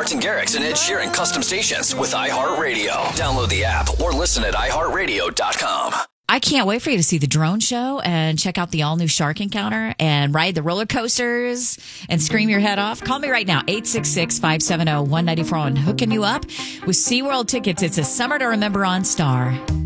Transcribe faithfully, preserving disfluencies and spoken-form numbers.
Martin Garrix and Ed Sheeran custom stations with iHeartRadio. Download the app or listen at i heart radio dot com. I can't wait for you to see the drone show and check out the all-new Shark Encounter and ride the roller coasters and scream your head off. Call me right now, eight six six, five seven zero, one nine four, and hooking you up with SeaWorld tickets. It's a summer to remember on Star.